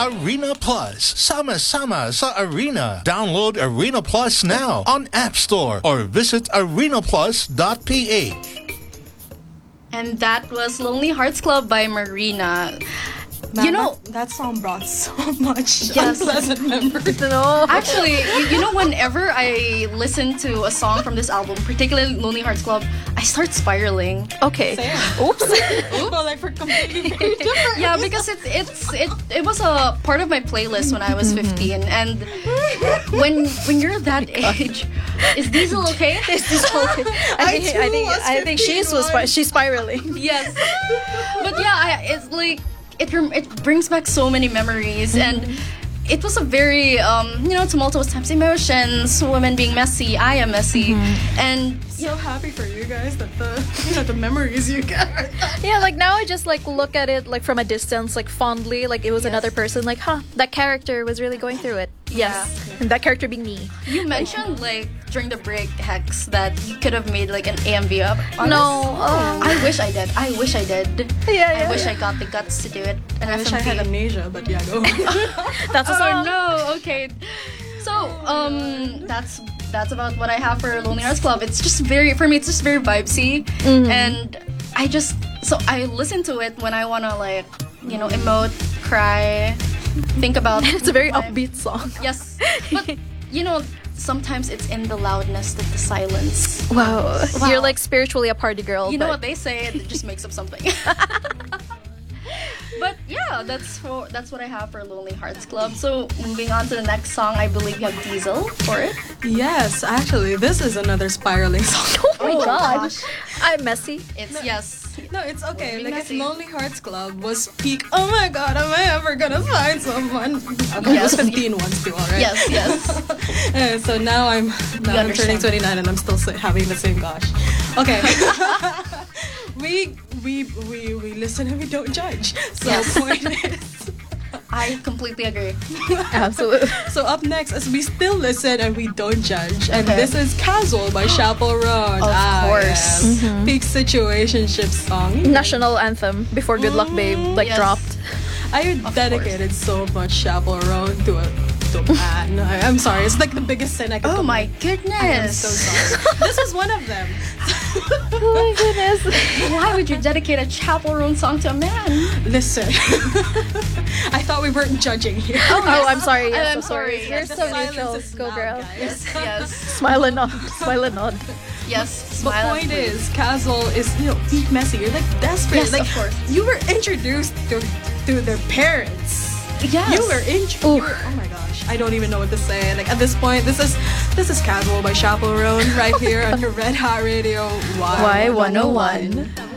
Arena Plus. Sama-sama sa Arena. Download Arena Plus now on App Store or visit arenaplus.ph. And that was Lonely Hearts Club by Marina. Man, You know- that song brought so much Yes. unpleasant memories. Actually, you know, whenever I listen to a song from this album, particularly Lonely Hearts Club, I start spiraling. Okay. Same. Oops. But like for completely very different. Yeah, because it was a part of my playlist when I was 15, and when you're that age, is Diesel okay? Is this okay? I think she's spiraling. Yes, but yeah, it's like it brings back so many memories, and it was a very tumultuous times, emotions, women being messy. I am messy, and So happy for you guys that the memories you get. Yeah, like now I just like look at it like from a distance, like fondly, like it was another person. Like, that character was really going through it. Yes, and that character being me. you mentioned like during the break, Hex, that you could have made like an AMV up on No, this. I wish I did. I wish I did. Yeah. I wish I got the guts to do it. And I wish I had amnesia, but yeah, go. That's a Oh song. no, okay. So, that's about what I have for Lonely Hearts Club. It's just very vibesy, and I listen to it when I wanna like, emote, cry, think about. It's a very life. upbeat song. Yes, but sometimes it's in the loudness of the silence. Wow. Wow. You're like spiritually a party girl. You know but- what they say? It just makes up something. But yeah, that's what I have for Lonely Hearts Club. So moving on to the next song, I believe you have Diesel for it. Yes, actually, this is another spiraling song. Oh my god. gosh. I'm messy. It's yes. No, it's okay. Being Like, messy. it's Lonely Hearts Club was peak. Oh my god, am I ever gonna find someone? I Yes. was 15 once too, alright? Yes. And so now I'm turning understand. 29 and I'm still having the same gosh. Okay. we listen and we don't judge. So Yes. point is. I completely agree. Absolutely. So up next is we still listen and we don't judge. And Okay. this is Casual by Chaperone. Of course. Yes. Peak situationship song. National anthem before Good Luck Babe like yes. dropped. I dedicated so much Chaperone to a man. I'm sorry. It's like the biggest sin I could Oh commit. my I am goodness. so sorry. This is one of them. Oh my goodness. Why would you dedicate a Chaperone song to a man? Listen. I thought we weren't judging here. Oh, I'm sorry. Yes, I'm so sorry. sorry. You're Yes, so The silence neutral. is Go loud, girl. guys. Yes. Smile and nod. Smile and nod. Yes. The Smile point and is, Casual is peak messy. You're like desperate. Yes, like, of course. You were introduced to their parents. Yes. You were oh my gosh, I don't even know what to say. Like at this point, this is Casual by Chaperone right here on your Red Hot Radio Y101.